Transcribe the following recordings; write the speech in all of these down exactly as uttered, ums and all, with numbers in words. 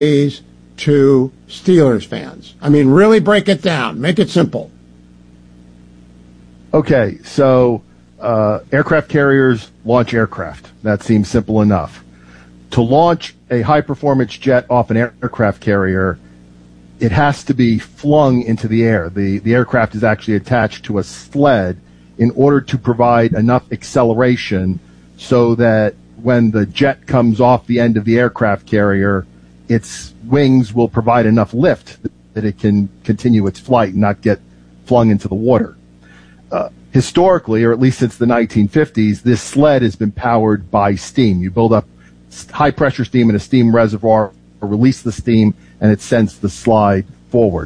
to Steelers fans? I mean, really break it down. Make it simple. Okay, so uh, aircraft carriers launch aircraft. That seems simple enough. To launch a high-performance jet off an aircraft carrier, it has to be flung into the air. The, the aircraft is actually attached to a sled in order to provide enough acceleration so that when the jet comes off the end of the aircraft carrier, its wings will provide enough lift that it can continue its flight and not get flung into the water. Uh, historically, or at least since the nineteen fifties, this sled has been powered by steam. You build up high pressure steam in a steam reservoir, release the steam, and it sends the slide forward.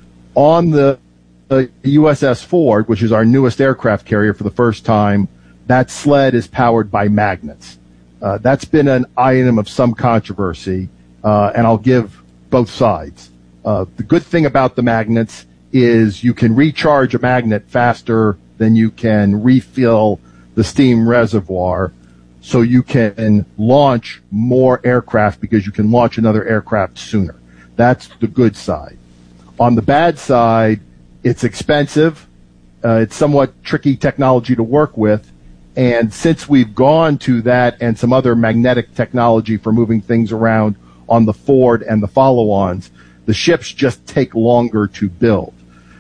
On the, the U S S Ford, which is our newest aircraft carrier for the first time, that sled is powered by magnets. Uh, that's been an item of some controversy, uh, and I'll give both sides. Uh, the good thing about the magnets is you can recharge a magnet faster than you can refill the steam reservoir, so you can launch more aircraft because you can launch another aircraft sooner. That's the good side. On the bad side, it's expensive. Uh, it's somewhat tricky technology to work with. And since we've gone to that and some other magnetic technology for moving things around on the Ford and the follow-ons, the ships just take longer to build.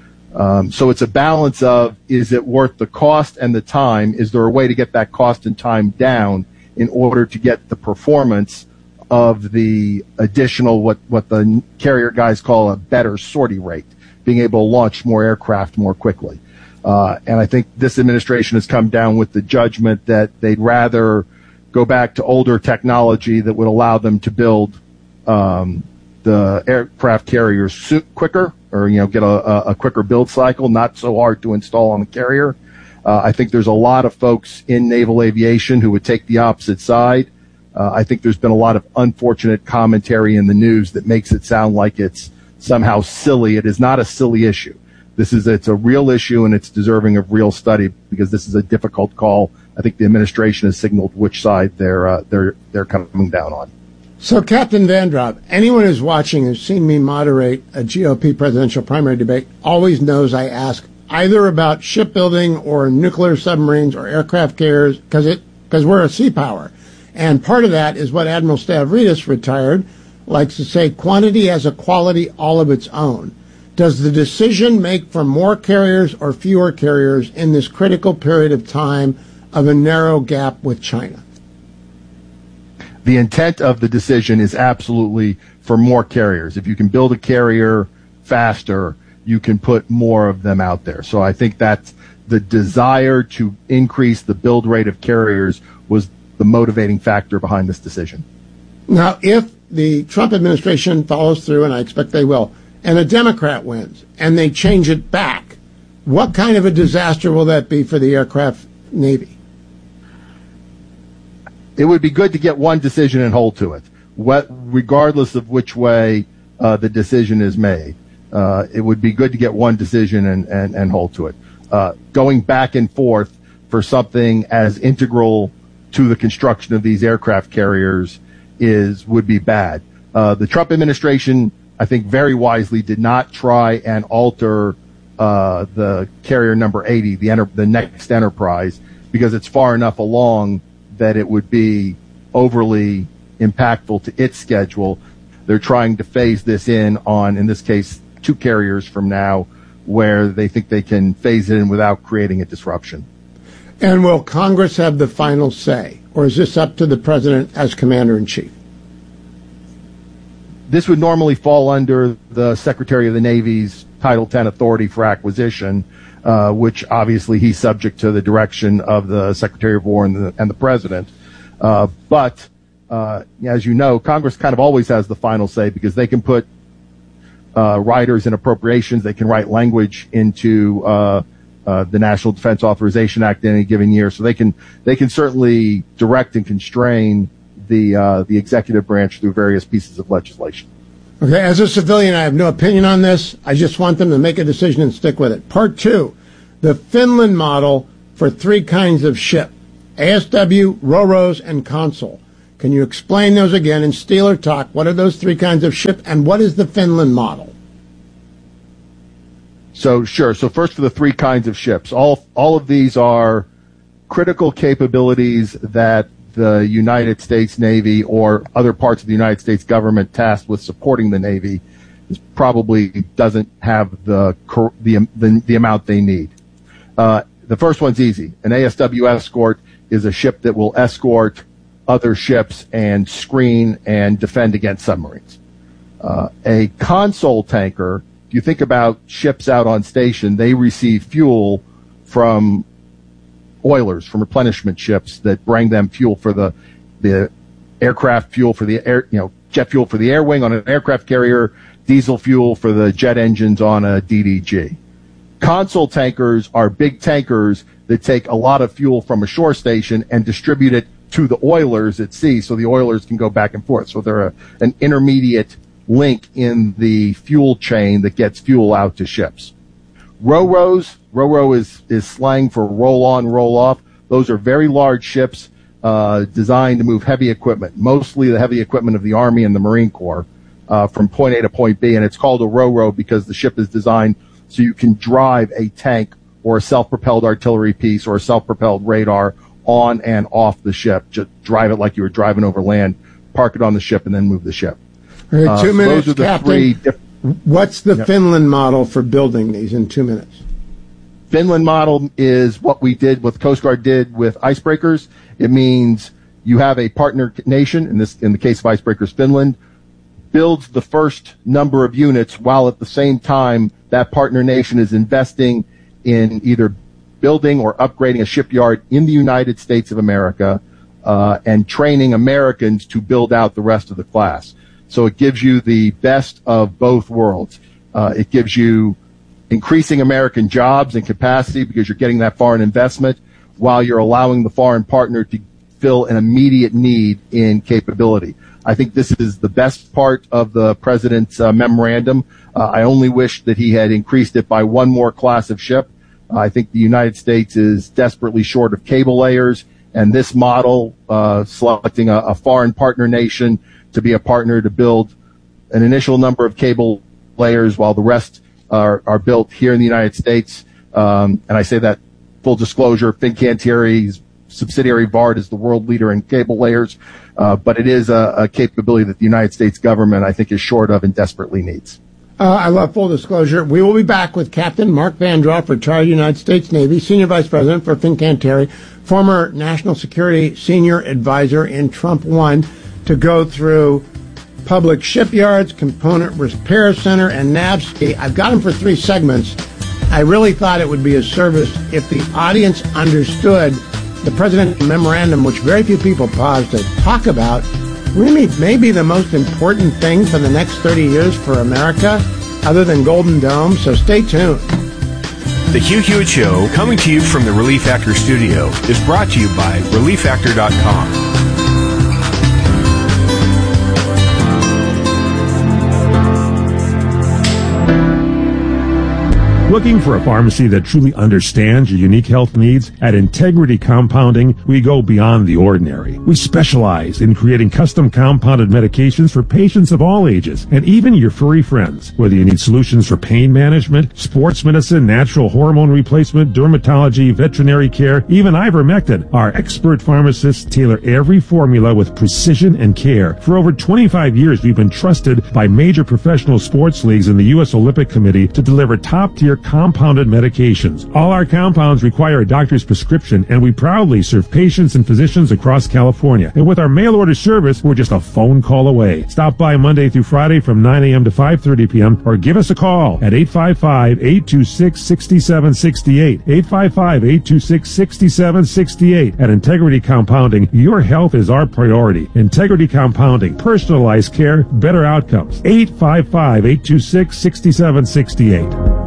Um, so it's a balance of, is it worth the cost and the time? Is there a way to get that cost and time down in order to get the performance of the additional, what, what the carrier guys call a better sortie rate, being able to launch more aircraft more quickly? Uh, and I think this administration has come down with the judgment that they'd rather go back to older technology that would allow them to build um, the aircraft carriers quicker, or, you know, get a, a quicker build cycle, not so hard to install on the carrier. Uh, I think there's a lot of folks in naval aviation who would take the opposite side. Uh, I think there's been a lot of unfortunate commentary in the news that makes it sound like it's somehow silly. It is not a silly issue. This is, it's a real issue, and it's deserving of real study because this is a difficult call. I think the administration has signaled which side they're, uh, they're, they're coming down on. So, Captain Vandropp, anyone who's watching who's seen me moderate a G O P presidential primary debate always knows I ask either about shipbuilding or nuclear submarines or aircraft carriers because it because we're a sea power. And part of that is what Admiral Stavridis, retired, likes to say, quantity has a quality all of its own. Does the decision make for more carriers or fewer carriers in this critical period of time of a narrow gap with China? The intent of the decision is absolutely for more carriers. If you can build a carrier faster, you can put more of them out there. So I think that's the desire to increase the build rate of carriers was the motivating factor behind this decision. Now, if the Trump administration follows through, and I expect they will, and a Democrat wins, and they change it back, what kind of a disaster will that be for the aircraft Navy? It would be good to get one decision and hold to it, what, regardless of which way uh, the decision is made. Uh, it would be good to get one decision and, and, and hold to it. Uh, going back and forth for something as integral to the construction of these aircraft carriers is would be bad. Uh, the Trump administration, I think, very wisely did not try and alter uh, the carrier number eighty, the, enter- the next Enterprise, because it's far enough along that it would be overly impactful to its schedule. They're trying to phase this in on, in this case, two carriers from now, where they think they can phase it in without creating a disruption. And will Congress have the final say, or is this up to the president as commander-in-chief? This would normally fall under the Secretary of the Navy's Title ten authority for acquisition, uh, which obviously he's subject to the direction of the Secretary of War and the, and the President. Uh, but, uh, as you know, Congress kind of always has the final say because they can put uh, riders in appropriations, they can write language into uh, uh, the National Defense Authorization Act in any given year, so they can they can certainly direct and constrain the uh, the executive branch through various pieces of legislation. Okay, as a civilian, I have no opinion on this. I just want them to make a decision and stick with it. Part two, the Finland model for three kinds of ship, A S W, Ro-Ros, and Consul. Can you explain those again in Steeler talk? What are those three kinds of ship, and what is the Finland model? So sure. So first for the three kinds of ships. All all of these are critical capabilities that the United States Navy or other parts of the United States government tasked with supporting the Navy is probably doesn't have the the the, the amount they need. Uh, the first one's easy. An A S W escort is a ship that will escort other ships and screen and defend against submarines. Uh, a console tanker, if you think about ships out on station, they receive fuel from oilers, from replenishment ships that bring them fuel for the the aircraft fuel for the air, you know, jet fuel for the air wing on an aircraft carrier, diesel fuel for the jet engines on a D D G. Console tankers are big tankers that take a lot of fuel from a shore station and distribute it to the oilers at sea so the oilers can go back and forth. So they're a, an intermediate link in the fuel chain that gets fuel out to ships. Ro-ros, ro-ro is, is slang for roll on, roll off. Those are very large ships uh, designed to move heavy equipment, mostly the heavy equipment of the Army and the Marine Corps, uh, from point A to point B. And it's called a ro-ro because the ship is designed so you can drive a tank or a self-propelled artillery piece or a self-propelled radar on and off the ship. Just drive it like you were driving over land, park it on the ship, and then move the ship. All right, two uh, minutes, those are the Captain. three diff- What's the yep. Finland model for building these in two minutes? Finland model is what we did, what the Coast Guard did with icebreakers. It means you have a partner nation, in this, in the case of icebreakers, Finland, builds the first number of units while at the same time that partner nation is investing in either building or upgrading a shipyard in the United States of America, uh, and training Americans to build out the rest of the class. So it gives you the best of both worlds. Uh, it gives you increasing American jobs and capacity because you're getting that foreign investment while you're allowing the foreign partner to fill an immediate need in capability. I think this is the best part of the president's uh, memorandum. Uh, I only wish that he had increased it by one more class of ship. Uh, I think the United States is desperately short of cable layers, and this model, uh, selecting a, a foreign partner nation to be a partner to build an initial number of cable layers while the rest are, are built here in the United States. Um, and I say that full disclosure, Fincantieri's subsidiary VARD is the world leader in cable layers, uh, but it is a, a capability that the United States government, I think, is short of and desperately needs. Uh, I love full disclosure. We will be back with Captain Mark Vandroff, retired United States Navy, Senior Vice President for Fincantieri, former National Security Senior Advisor in Trump one, to go through public shipyards, component repair center, and NAVSEA. I've got him for three segments. I really thought it would be a service if the audience understood the President's memorandum, which very few people pause to talk about, really may be the most important thing for the next thirty years for America, other than Golden Dome. So stay tuned. The Hugh Hewitt Show, coming to you from the Relief Factor studio, is brought to you by relief factor dot com. Looking for a pharmacy that truly understands your unique health needs? At Integrity Compounding, we go beyond the ordinary. We specialize in creating custom compounded medications for patients of all ages, and even your furry friends. Whether you need solutions for pain management, sports medicine, natural hormone replacement, dermatology, veterinary care, even ivermectin, our expert pharmacists tailor every formula with precision and care. For over twenty-five years, we've been trusted by major professional sports leagues and the U S Olympic Committee to deliver top-tier compounded medications. All our compounds require a doctor's prescription, and we proudly serve patients and physicians across California. And with our mail-order service, we're just a phone call away. Stop by Monday through Friday from nine a.m. to five thirty p.m. or give us a call at eight five five, eight two six, six seven six eight, eight five five, eight two six, six seven six eight. At Integrity Compounding, your health is our priority. Integrity Compounding, personalized care, better outcomes. eight five five, eight two six, six seven six eight.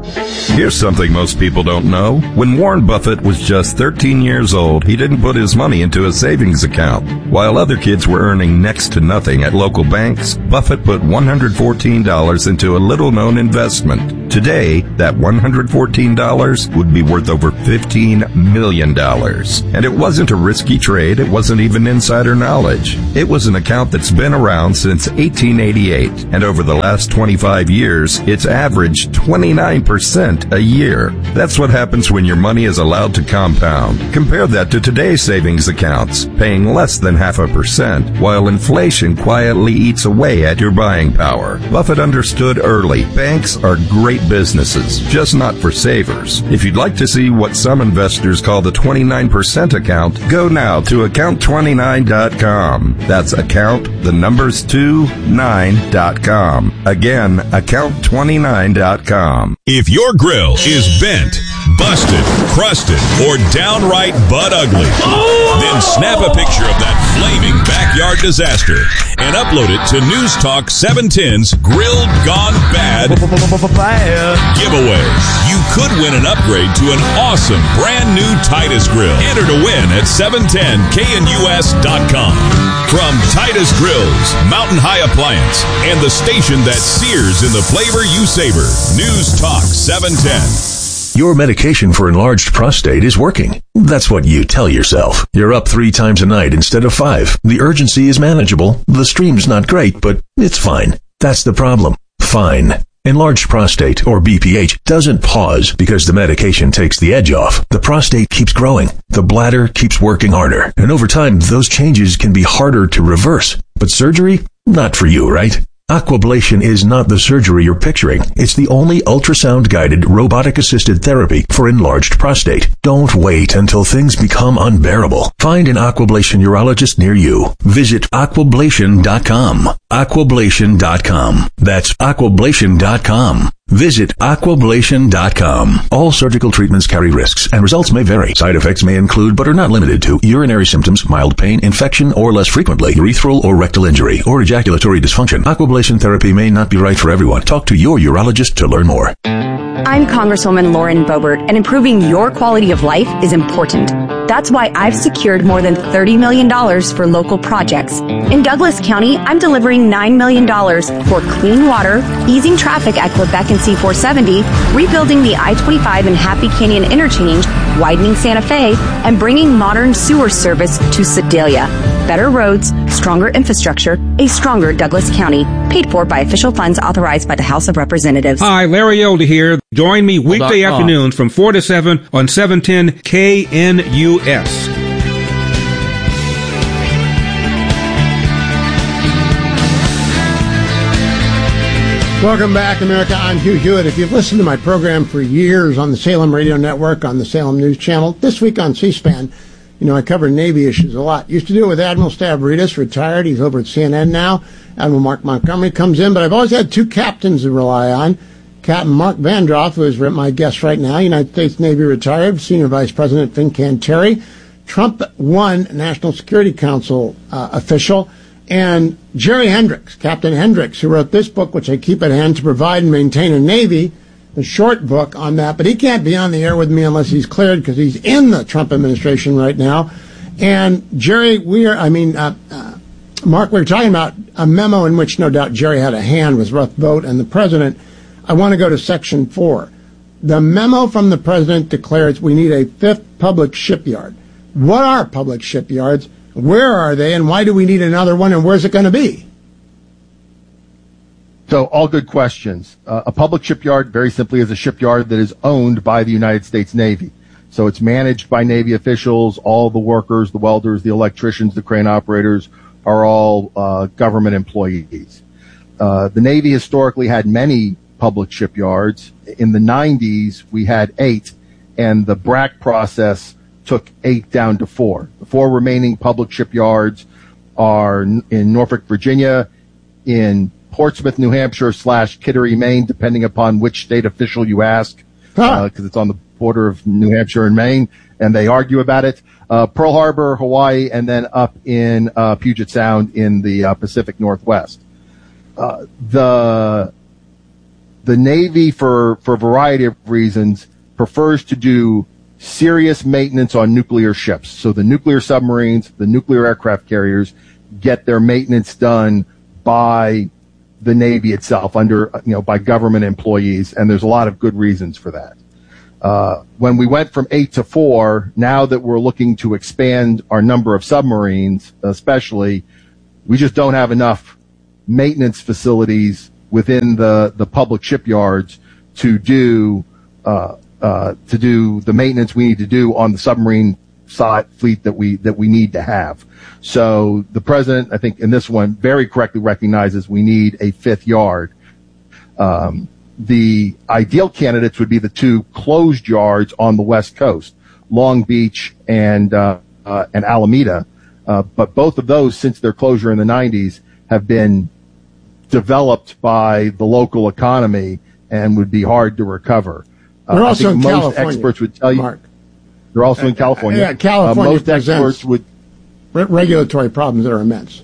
Here's something most people don't know. When Warren Buffett was just thirteen years old, he didn't put his money into a savings account. While other kids were earning next to nothing at local banks, Buffett put one hundred fourteen dollars into a little-known investment. Today, that one hundred fourteen dollars would be worth over fifteen million dollars. And it wasn't a risky trade. It wasn't even insider knowledge. It was an account that's been around since eighteen eighty-eight. And over the last twenty-five years, it's averaged twenty-nine percent a year. That's what happens when your money is allowed to compound. Compare that to today's savings accounts, paying less than half a percent, while inflation quietly eats away at your buying power. Buffett understood early. Banks are great businesses, just not for savers. If you'd like to see what some investors call the twenty-nine percent account, go now to account twenty-nine dot com. That's account, the numbers two, nine dot com. Again, account twenty-nine dot com. If your grill is bent, busted, crusted, or downright butt ugly, then snap a picture of that flaming backyard disaster and upload it to News Talk seven ten's Grilled Gone Bad giveaway. You could win an upgrade to an awesome brand new Titus grill. Enter to win at seven ten K N U S dot com. From Titus Grills, Mountain High Appliance, and the station that sears in the flavor you savor, News Talk seven ten. Your medication for enlarged prostate is working. That's what you tell yourself. You're up three times a night instead of five. The urgency is manageable. The stream's not great, but it's fine. That's the problem. Fine. Enlarged prostate, or B P H, doesn't pause because the medication takes the edge off. The prostate keeps growing. The bladder keeps working harder. And over time, those changes can be harder to reverse. But surgery? Not for you, right? Aquablation is not the surgery you're picturing. It's the only ultrasound-guided, robotic-assisted therapy for enlarged prostate. Don't wait until things become unbearable. Find an Aquablation urologist near you. Visit aquablation dot com. aquablation dot com. That's aquablation dot com. Visit aquablation dot com. All surgical treatments carry risks, and results may vary. Side effects may include, but are not limited to, urinary symptoms, mild pain, infection, or less frequently, urethral or rectal injury, or ejaculatory dysfunction. Aquablation therapy may not be right for everyone. Talk to your urologist to learn more. I'm Congresswoman Lauren Boebert, and improving your quality of life is important. That's why I've secured more than thirty million dollars for local projects. In Douglas County, I'm delivering nine million dollars for clean water, easing traffic at Quebec and C four seventy, rebuilding the I twenty-five and Happy Canyon interchange, widening Santa Fe, and bringing modern sewer service to Sedalia. Better roads, stronger infrastructure, a stronger Douglas County. Paid for by official funds authorized by the House of Representatives. Hi, Larry Elder here. Join me weekday afternoons from four to seven on seven ten K N U S. Welcome back, America. I'm Hugh Hewitt. If you've listened to my program for years on the Salem Radio Network, on the Salem News Channel, this week on C-SPAN, you know, I cover Navy issues a lot. Used to do it with Admiral Stavridis, retired. He's over at C N N now. Admiral Mark Montgomery comes in, but I've always had two captains to rely on. Captain Mark Vandroff, who is my guest right now, United States Navy retired, Senior Vice President Fincan Terry, Trump one National Security Council uh, official, and Jerry Hendricks, Captain Hendricks, who wrote this book, which I keep at hand, To Provide and Maintain a Navy, the short book on that. But he can't be on the air with me unless he's cleared, because he's in the Trump administration right now. And Jerry, we are, I mean, uh, uh, Mark, we were talking about a memo in which no doubt Jerry had a hand with Ruth Vogt and the president. I want to go to Section four. The memo from the president declares we need a fifth public shipyard. What are public shipyards? Where are they, and why do we need another one, and where's it going to be? So, all good questions. Uh, a public shipyard, very simply, is a shipyard that is owned by the United States Navy. So it's managed by Navy officials. All the workers, the welders, the electricians, the crane operators are all uh, government employees. Uh, the Navy historically had many public shipyards. In the nineties, we had eight, and the B R A C process took eight down to four. The four remaining public shipyards are in Norfolk, Virginia, in Portsmouth, New Hampshire, slash Kittery, Maine, depending upon which state official you ask, because huh. uh, it's on the border of New Hampshire and Maine, and they argue about it. Uh, Pearl Harbor, Hawaii, and then up in uh, Puget Sound in the uh, Pacific Northwest. Uh, the the Navy, for, for a variety of reasons, prefers to do serious maintenance on nuclear ships. So the nuclear submarines, the nuclear aircraft carriers get their maintenance done by the Navy itself, under, you know, by government employees, and there's a lot of good reasons for that. Uh, when we went from eight to four, now that we're looking to expand our number of submarines, especially, we just don't have enough maintenance facilities within the, the public shipyards to do, uh, uh, to do the maintenance we need to do on the submarine side fleet that we, that we need to have. So the president, I think in this one, very correctly recognizes we need a fifth yard. Um, the ideal candidates would be the two closed yards on the West Coast, Long Beach and, uh, uh, and Alameda. Uh, but both of those, since their closure in the nineties, have been developed by the local economy and would be hard to recover. Uh, They're also I think in most California, experts would tell you. Mark. They're also in California. Uh, yeah, California uh, most experts would. Re- regulatory problems that are immense.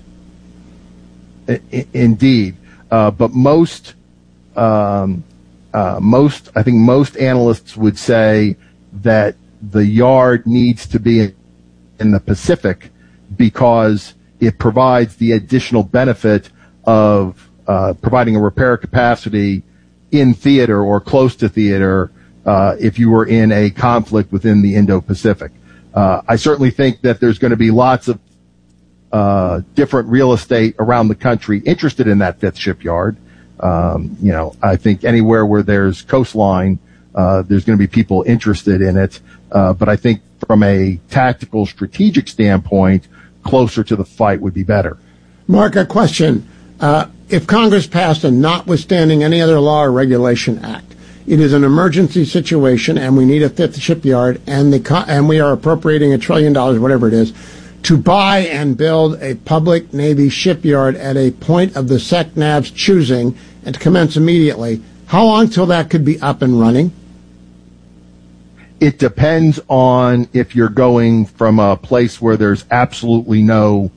I- I- indeed, uh, but most, um, uh, most, I think most analysts would say that the yard needs to be in the Pacific because it provides the additional benefit of uh, providing a repair capacity in theater or close to theater uh, if you were in a conflict within the Indo-Pacific. Uh, I certainly think that there's going to be lots of uh, different real estate around the country interested in that fifth shipyard. Um, you know, I think anywhere where there's coastline, uh, there's going to be people interested in it. Uh, but I think from a tactical, strategic standpoint, closer to the fight would be better. Mark, a question. Uh, if Congress passed a notwithstanding any other law or regulation act, it is an emergency situation and we need a fifth shipyard and the co- and we are appropriating a trillion dollars, whatever it is, to buy and build a public Navy shipyard at a point of the SECNAV's choosing and to commence immediately. How long till that could be up and running? It depends on if you're going from a place where there's absolutely no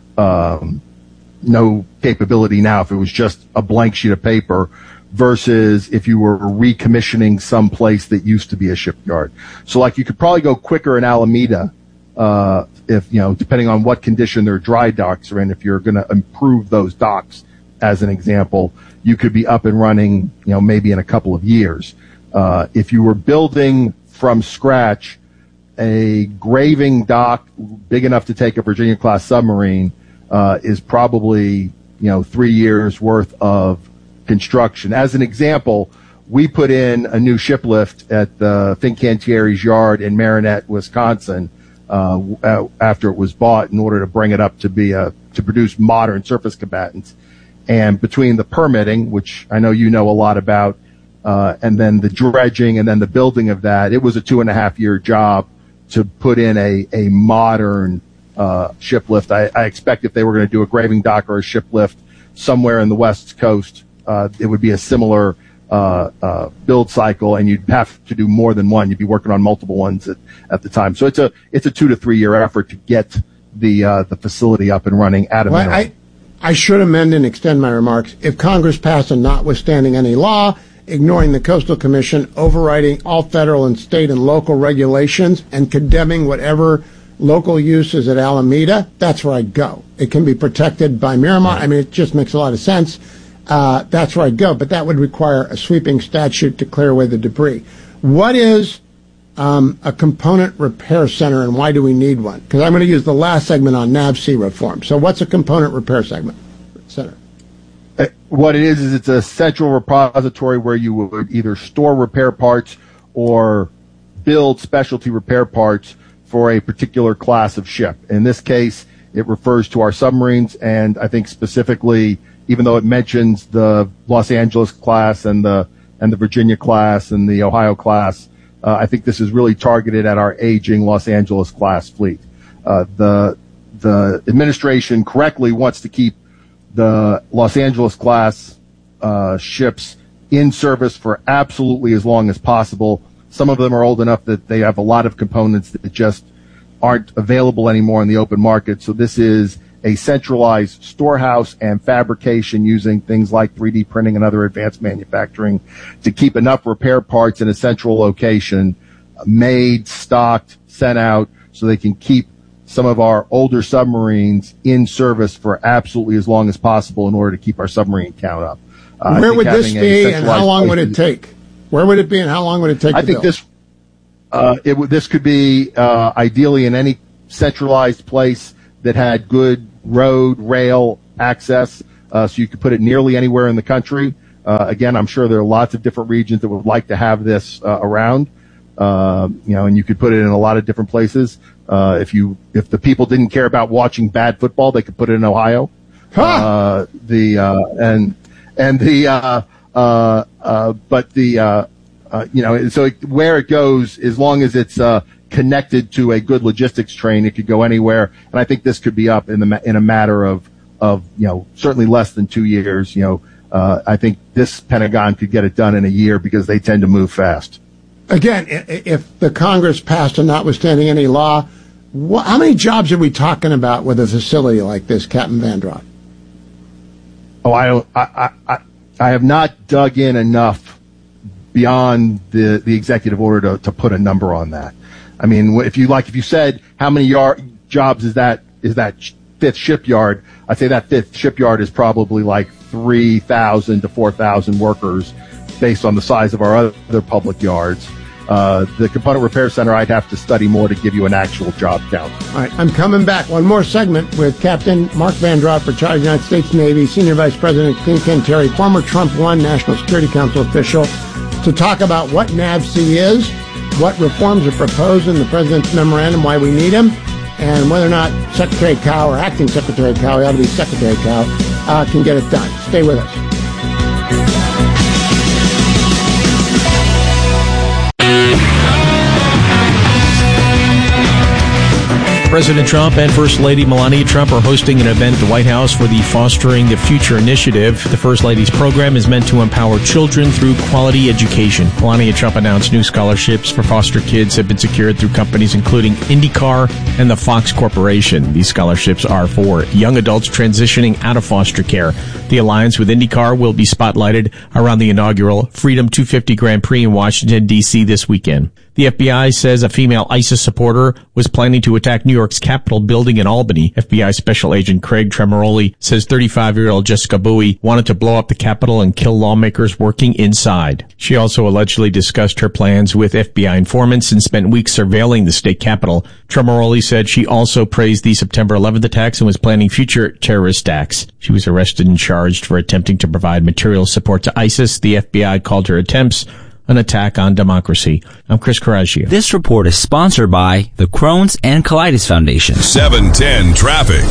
um, no capability now, if it was just a blank sheet of paper, versus if you were recommissioning some place that used to be a shipyard. So like you could probably go quicker in Alameda, uh, if, you know, depending on what condition their dry docks are in, if you're going to improve those docks, as an example, you could be up and running, you know, maybe in a couple of years. Uh, if you were building from scratch a graving dock big enough to take a Virginia class submarine, uh, is probably, you know, three years worth of construction. As an example, we put in a new ship lift at the Fincantieri's yard in Marinette, Wisconsin, uh, after it was bought in order to bring it up to be a, to produce modern surface combatants. And between the permitting, which I know you know a lot about, uh, and then the dredging and then the building of that, it was a two and a half year job to put in a, a modern, uh, ship lift. I, I expect if they were going to do a graving dock or a ship lift somewhere in the West Coast, Uh, it would be a similar uh, uh, build cycle, and you'd have to do more than one. You'd be working on multiple ones at, at the time. So it's a it's a two to three year effort to get the uh, the facility up and running at a well, minimum. I, I should amend and extend my remarks. If Congress passed a notwithstanding any law, ignoring the Coastal Commission, overriding all federal and state and local regulations, and condemning whatever local use is at Alameda, that's where I'd go. It can be protected by Miramar. I mean, it just makes a lot of sense. Uh, that's where I'd go, but that would require a sweeping statute to clear away the debris. What is um, a component repair center, and why do we need one? Because I'm going to use the last segment on N A V C reform. So what's a component repair segment center? Uh, what it is is it's a central repository where you would either store repair parts or build specialty repair parts for a particular class of ship. In this case, it refers to our submarines, and I think specifically, even though it mentions the Los Angeles class and the and the Virginia class and the Ohio class, uh, I think this is really targeted at our aging Los Angeles class fleet. Uh, the the administration correctly wants to keep the Los Angeles class uh, ships in service for absolutely as long as possible. Some of them are old enough that they have a lot of components that just aren't available anymore in the open market. So this is a centralized storehouse and fabrication using things like three D printing and other advanced manufacturing to keep enough repair parts in a central location made, stocked, sent out so they can keep some of our older submarines in service for absolutely as long as possible in order to keep our submarine count up. Uh, Where would this be and how long would it take? Where would it be and how long would it take I to think build? this, uh, it would, this could be, uh, ideally in any centralized place that had good road, rail access, uh, so you could put it nearly anywhere in the country. Uh, again, I'm sure there are lots of different regions that would like to have this, uh, around. Uh, you know, and you could put it in a lot of different places. Uh, if you, if the people didn't care about watching bad football, they could put it in Ohio. Huh. Uh, the, uh, and, and the, uh, uh, uh, but the, uh, uh, you know, so it, where it goes, as long as it's, uh, connected to a good logistics train, it could go anywhere. And I think this could be up in the, in a matter of, of, you know, certainly less than two years. You know, uh, I think this Pentagon could get it done in a year because they tend to move fast. Again, if the Congress passed a notwithstanding any law, what, how many jobs are we talking about with a facility like this, Captain Vandross? Oh, I don't, I, I, I have not dug in enough beyond the, the executive order to, to put a number on that. I mean, if you like, if you said how many yard, jobs is that, is that fifth shipyard, I'd say that fifth shipyard is probably like three thousand to four thousand workers based on the size of our other public yards. Uh, the Component Repair Center, I'd have to study more to give you an actual job count. All right, I'm coming back. One more segment with Captain Mark Vandross, retired United States Navy, Senior Vice President Ken Canteri, former Trump one National Security Council official, to talk about what NAVSEA is, what reforms are proposed in the President's memorandum, why we need him, and whether or not Secretary Cow or Acting Secretary Cow, he ought to be Secretary Cow, uh, can get it done. Stay with us. President Trump and First Lady Melania Trump are hosting an event at the White House for the Fostering the Future initiative. The First Lady's program is meant to empower children through quality education. Melania Trump announced new scholarships for foster kids have been secured through companies including IndyCar and the Fox Corporation. These scholarships are for young adults transitioning out of foster care. The alliance with IndyCar will be spotlighted around the inaugural Freedom two fifty Grand Prix in Washington, D C this weekend. The F B I says a female ISIS supporter was planning to attack New York's Capitol building in Albany. F B I Special Agent Craig Tremoroli says thirty-five-year-old Jessica Bowie wanted to blow up the Capitol and kill lawmakers working inside. She also allegedly discussed her plans with F B I informants and spent weeks surveilling the state capitol. Tremoroli said she also praised the September eleventh attacks and was planning future terrorist acts. She was arrested and charged for attempting to provide material support to ISIS. The F B I called her attempts an attack on democracy. I'm Chris Coraggio. This report is sponsored by the Crohn's and Colitis Foundation. seven ten traffic.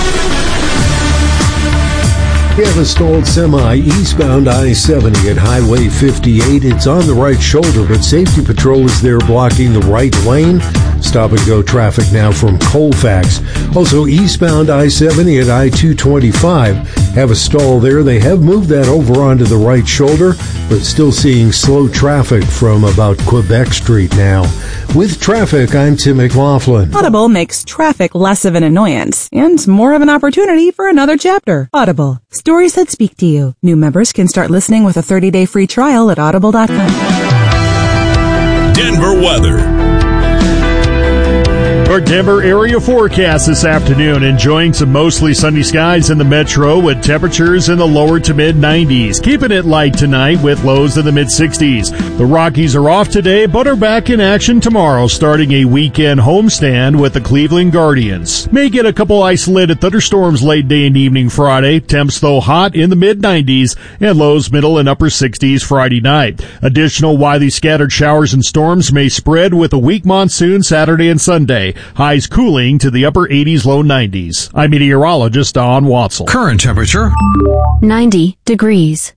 We have a stalled semi eastbound I seventy at Highway fifty-eight. It's on the right shoulder, but safety patrol is there blocking the right lane. Stop and go traffic now from Colfax. Also eastbound I seventy at I two twenty-five. Have a stall there. They have moved that over onto the right shoulder, but still seeing slow traffic from about Quebec Street now. With traffic, I'm Tim McLaughlin. Audible makes traffic less of an annoyance and more of an opportunity for another chapter. Audible. Stories that speak to you. New members can start listening with a thirty-day free trial at audible dot com. Denver weather. Our Denver area forecast this afternoon, enjoying some mostly sunny skies in the metro with temperatures in the lower to mid nineties. Keeping it light tonight with lows in the mid sixties. The Rockies are off today, but are back in action tomorrow, starting a weekend homestand with the Cleveland Guardians. May get a couple isolated thunderstorms late day and evening Friday. Temps, though, hot in the mid nineties and lows middle and upper sixties Friday night. Additional widely scattered showers and storms may spread with a weak monsoon Saturday and Sunday. Highs cooling to the upper eighties, low nineties. I'm meteorologist Don Watzel. Current temperature ninety degrees.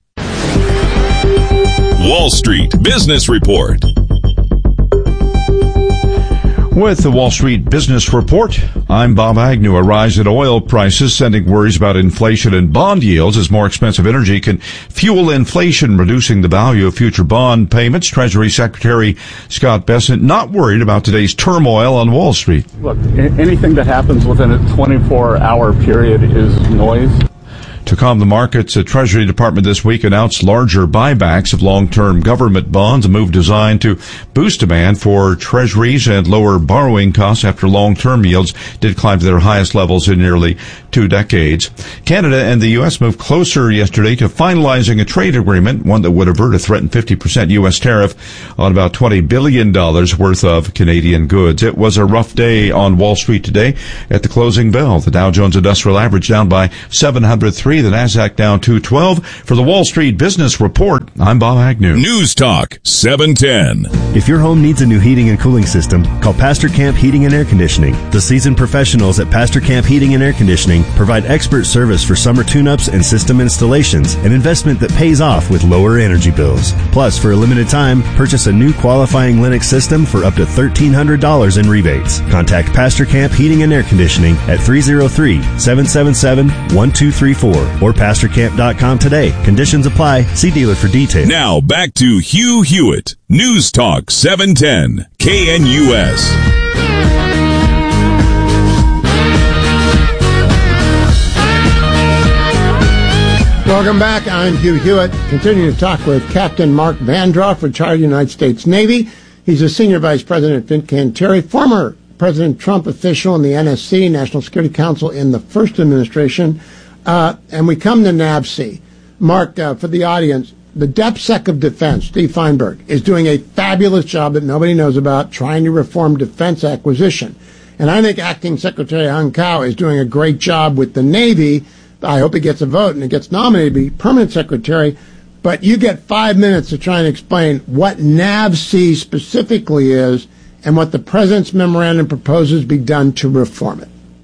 Wall Street Business Report. With the Wall Street Business Report, I'm Bob Agnew. A rise in oil prices sending worries about inflation and bond yields as more expensive energy can fuel inflation, reducing the value of future bond payments. Treasury Secretary Scott Bessent not worried about today's turmoil on Wall Street. Look, anything that happens within a twenty-four hour period is noise. To calm the markets, the Treasury Department this week announced larger buybacks of long-term government bonds, a move designed to boost demand for treasuries and lower borrowing costs after long-term yields did climb to their highest levels in nearly two decades. Canada and the U S moved closer yesterday to finalizing a trade agreement, one that would avert a threatened fifty percent U S tariff on about twenty billion dollars worth of Canadian goods. It was a rough day on Wall Street today. At the closing bell, the Dow Jones Industrial Average down by seven hundred three. The Nasdaq down two twelve. For the Wall Street Business Report, I'm Bob Agnew. News Talk seven ten. If your home needs a new heating and cooling system, call Pastor Camp Heating and Air Conditioning. The seasoned professionals at Pastor Camp Heating and Air Conditioning provide expert service for summer tune-ups and system installations, an investment that pays off with lower energy bills. Plus, for a limited time, purchase a new qualifying Linux system for up to thirteen hundred dollars in rebates. Contact Pastor Camp Heating and Air Conditioning at three oh three, seven seven seven, one two three four or pastor camp dot com today. Conditions apply. See dealer for details. Now back to Hugh Hewitt. News Talk seven ten K N U S. Welcome back. I'm Hugh Hewitt. Continuing to talk with Captain Mark Vandroff, retired United States Navy. He's a senior vice president at Fincantieri, former President Trump official in the N S C, National Security Council, in the first administration. Uh, and we come to NAVSEA. Mark, uh, for the audience, the DepSec of Defense, Steve Feinberg, is doing a fabulous job that nobody knows about trying to reform defense acquisition. And I think Acting Secretary Hung Cao is doing a great job with the Navy. I hope he gets a vote and he gets nominated to be permanent secretary. But you get five minutes to try and explain what NAVSEA specifically is and what the President's memorandum proposes be done to reform it.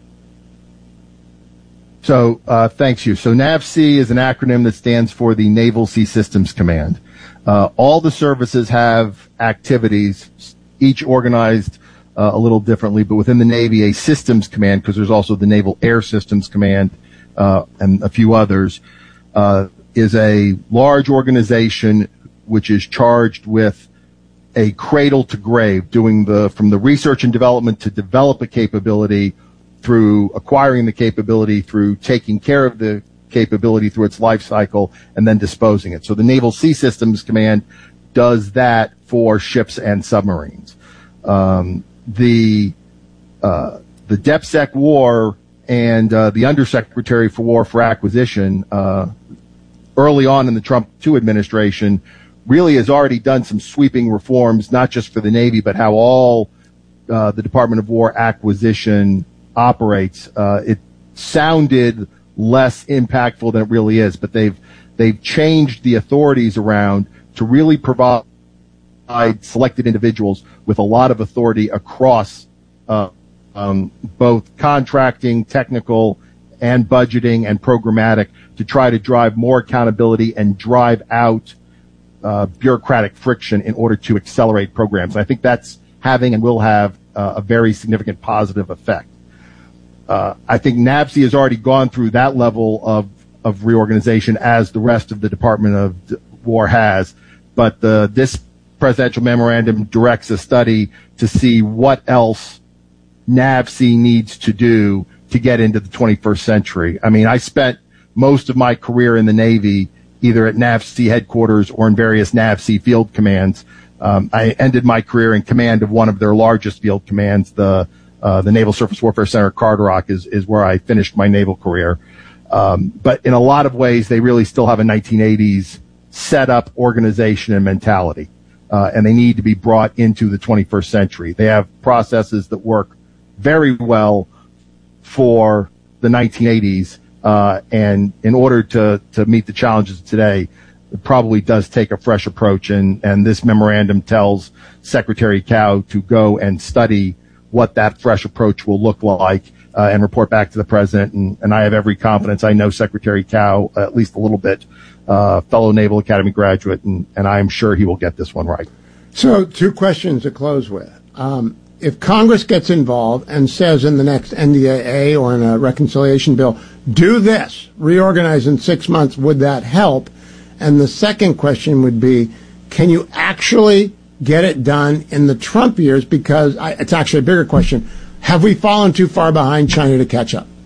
So, uh, thanks, you. So NAVSEA is an acronym that stands for the Naval Sea Systems Command. Uh, all the services have activities, each organized uh, a little differently, but within the Navy, a systems command, because there's also the Naval Air Systems Command, uh, and a few others, uh, is a large organization which is charged with a cradle to grave, doing the, from the research and development to develop a capability, through acquiring the capability, through taking care of the capability through its life cycle, and then disposing it. So the Naval Sea Systems Command does that for ships and submarines. Um, the uh, the DepSec War and uh, the Undersecretary for War for Acquisition, uh, early on in the Trump two administration, really has already done some sweeping reforms, not just for the Navy, but how all uh, the Department of War acquisition operates. Uh, it sounded less impactful than it really is, but they've they've changed the authorities around to really provide selected individuals with a lot of authority across uh, um, both contracting, technical, and budgeting and programmatic to try to drive more accountability and drive out uh, bureaucratic friction in order to accelerate programs. And I think that's having and will have uh, a very significant positive effect. Uh, I think NAVSEA has already gone through that level of, of reorganization as the rest of the Department of War has. But the, this presidential memorandum directs a study to see what else NAVSEA needs to do to get into the twenty-first century. I mean, I spent most of my career in the Navy, either at NAVSEA headquarters or in various NAVSEA field commands. Um, I ended my career in command of one of their largest field commands, the Uh, the Naval Surface Warfare Center, Carderock, is, is where I finished my naval career. Um, but in a lot of ways, they really still have a nineteen eighties set-up organization and mentality. Uh, and they need to be brought into the twenty-first century. They have processes that work very well for the nineteen eighties. Uh, and in order to, to meet the challenges of today, it probably does take a fresh approach. And, and this memorandum tells Secretary Cao to go and study what that fresh approach will look like, uh, and report back to the president. And, and I have every confidence. I know Secretary Cao uh, at least a little bit, uh, fellow Naval Academy graduate, and, and I am sure he will get this one right. So two questions to close with. Um, if Congress gets involved and says in the next N D A A or in a reconciliation bill, do this, reorganize in six months, would that help? And the second question would be, can you actually get it done in the Trump years? Because I, it's actually a bigger question. Have we fallen too far behind China to catch up?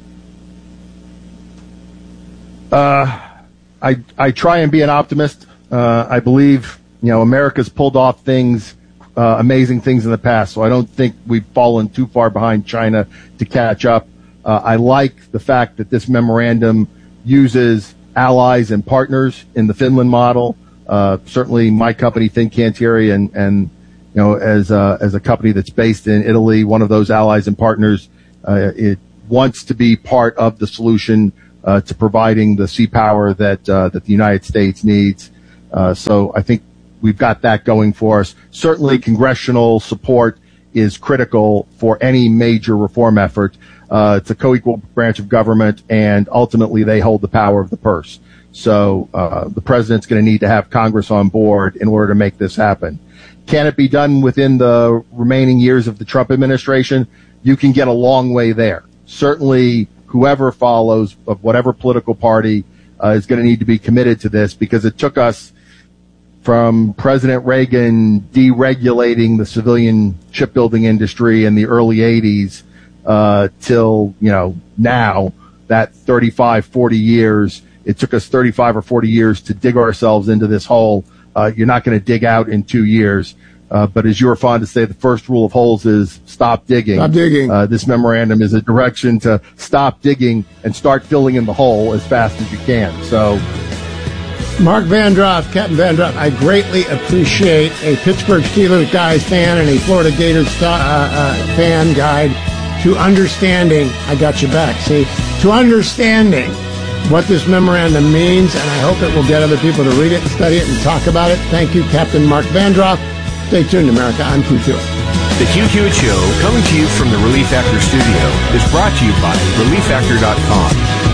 Uh, I I try and be an optimist. Uh, I believe, you know, America's pulled off things, uh, amazing things in the past, so I don't think we've fallen too far behind China to catch up. Uh, I like the fact that this memorandum uses allies and partners in the Finland model. Uh, certainly my company, Fincantieri, and, and, you know, as, uh, as a company that's based in Italy, one of those allies and partners, uh, it wants to be part of the solution, uh, to providing the sea power that, uh, that the United States needs. Uh, so I think we've got that going for us. Certainly congressional support is critical for any major reform effort. Uh, it's a co-equal branch of government, and ultimately they hold the power of the purse. So uh, the president's going to need to have Congress on board in order to make this happen. Can it be done within the remaining years of the Trump administration? You can get a long way there. Certainly whoever follows, of whatever political party, uh, is going to need to be committed to this, because it took us from President Reagan deregulating the civilian shipbuilding industry in the early eighties uh, till, you know, now, that thirty-five, forty years. It took us thirty-five or forty years to dig ourselves into this hole. Uh, you're not going to dig out in two years. Uh, but as you were fond to say, the first rule of holes is stop digging. Stop digging. Uh, this memorandum is a direction to stop digging and start filling in the hole as fast as you can. So, Mark Vandroff, Captain Vandroff, I greatly appreciate a Pittsburgh Steelers guys fan and a Florida Gators uh, uh, fan guide to understanding, I got your back, see, to understanding what this memorandum means, and I hope it will get other people to read it and study it and talk about it. Thank you, Captain Mark Vandroff. Stay tuned, America. I'm Q Q. The Q Q Show, coming to you from the Relief Factor studio, is brought to you by relief factor dot com.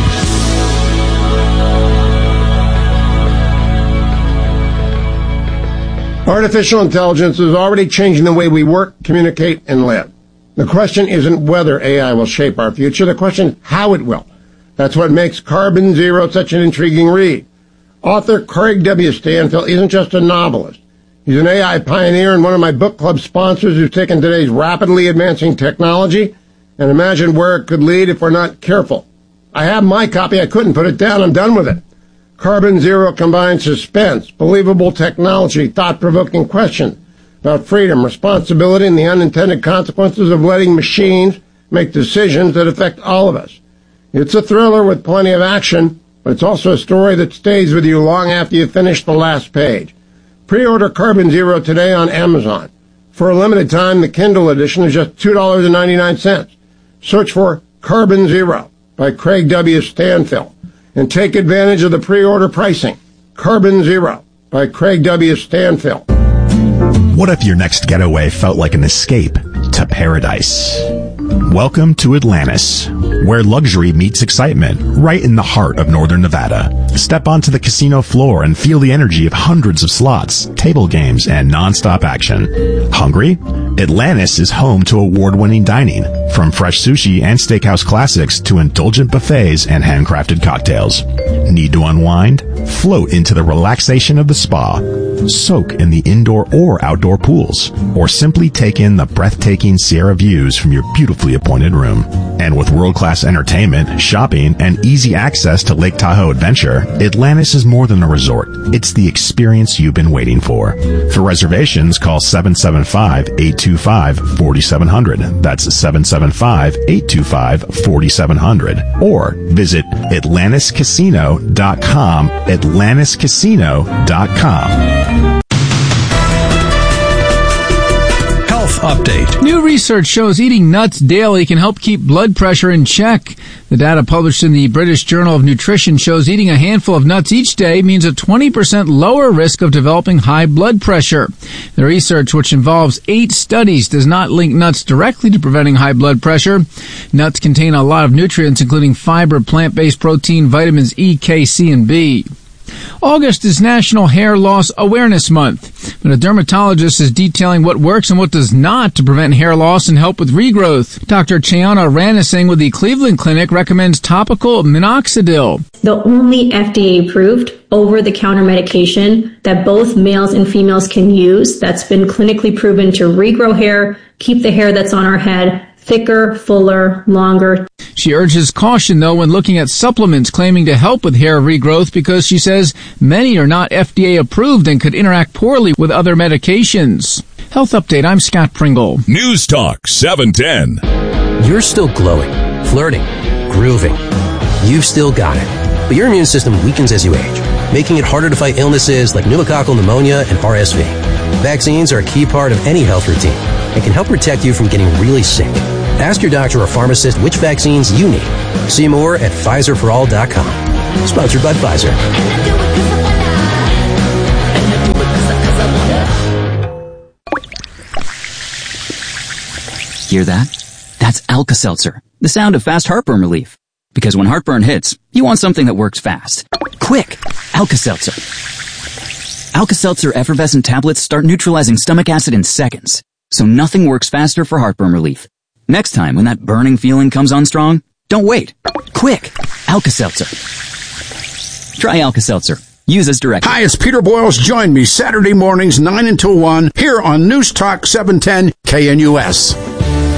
Artificial intelligence is already changing the way we work, communicate, and live. The question isn't whether A I will shape our future. The question is how it will. That's what makes Carbon Zero such an intriguing read. Author Craig W. Stanfill isn't just a novelist. He's an A I pioneer and one of my book club sponsors who's taken today's rapidly advancing technology and imagined where it could lead if we're not careful. I have my copy. I couldn't put it down. I'm done with it. Carbon Zero combines suspense, believable technology, thought-provoking questions about freedom, responsibility, and the unintended consequences of letting machines make decisions that affect all of us. It's a thriller with plenty of action, but it's also a story that stays with you long after you finish the last page. Pre-order Carbon Zero today on Amazon. For a limited time, the Kindle edition is just two dollars and ninety-nine cents. Search for Carbon Zero by Craig W. Stanfill and take advantage of the pre-order pricing. Carbon Zero by Craig W. Stanfill. What if your next getaway felt like an escape to paradise? Welcome to Atlantis, where luxury meets excitement, right in the heart of northern Nevada. Step onto the casino floor and feel the energy of hundreds of slots, table games, and non-stop action. Hungry? Atlantis is home to award-winning dining, from fresh sushi and steakhouse classics to indulgent buffets and handcrafted cocktails. Need to unwind? Float into the relaxation of the spa. Soak in the indoor or outdoor pools, or simply take in the breathtaking Sierra views from your beautifully appointed room. And with world-class entertainment, shopping, and easy access to Lake Tahoe Adventure, Atlantis is more than a resort. It's the experience you've been waiting for. For reservations, call seven seven five, eight two five, four seven zero zero. That's seven seven five, eight two five, four seven zero zero. Or visit Atlantis Casino dot com, Atlantis Casino dot com. Update. New research shows eating nuts daily can help keep blood pressure in check. The data published in the British Journal of Nutrition shows eating a handful of nuts each day means a twenty percent lower risk of developing high blood pressure. The research, which involves eight studies, does not link nuts directly to preventing high blood pressure. Nuts contain a lot of nutrients, including fiber, plant-based protein, vitamins E, K, C, and B. August is National Hair Loss Awareness Month. But a dermatologist is detailing what works and what does not to prevent hair loss and help with regrowth. Doctor Chayana Ranasinghe with the Cleveland Clinic recommends topical minoxidil. The only F D A-approved over-the-counter medication that both males and females can use that's been clinically proven to regrow hair, keep the hair that's on our head thicker, fuller, longer. She urges caution, though, when looking at supplements claiming to help with hair regrowth because she says many are not F D A-approved and could interact poorly with other medications. Health Update, I'm Scott Pringle. News Talk seven ten. You're still glowing, flirting, grooving. You've still got it. But your immune system weakens as you age, making it harder to fight illnesses like pneumococcal pneumonia and R S V. Vaccines are a key part of any health routine and can help protect you from getting really sick. Ask your doctor or pharmacist which vaccines you need. See more at Pfizer for all dot com. Sponsored by Pfizer. Hear that? That's Alka-Seltzer, the sound of fast heartburn relief. Because when heartburn hits, you want something that works fast. Quick! Alka-Seltzer. Alka-Seltzer effervescent tablets start neutralizing stomach acid in seconds, so nothing works faster for heartburn relief. Next time when that burning feeling comes on strong, don't wait. Quick! Alka-Seltzer. Try Alka-Seltzer. Use as directed. Hi, it's Peter Boyles. Join me Saturday mornings nine until one here on News Talk seven ten K N U S.